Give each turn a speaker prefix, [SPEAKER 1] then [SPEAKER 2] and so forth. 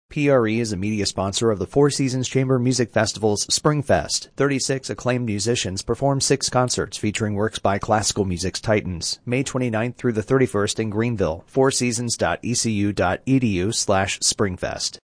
[SPEAKER 1] PRE is a media sponsor of the Four Seasons Chamber Music Festival's Springfest. 36 acclaimed musicians perform 6 concerts featuring works by classical music's titans. May 29th through the 31st in Greenville. fourseasons.ecu.edu/Springfest.